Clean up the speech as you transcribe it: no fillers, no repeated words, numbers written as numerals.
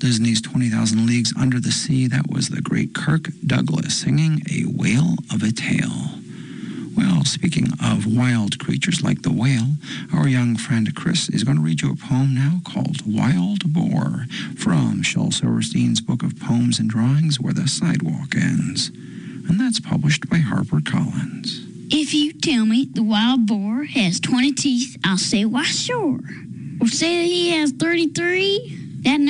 Disney's 20,000 Leagues Under the Sea, that was the great Kirk Douglas singing A Whale of a Tale. Well, speaking of wild creatures like the whale, our young friend Chris is going to read you a poem now called Wild Boar from Shel Silverstein's book of poems and drawings, Where the Sidewalk Ends. And that's published by HarperCollins. If you tell me the wild boar has 20 teeth, I'll say, why, sure. Or say that he has 33, that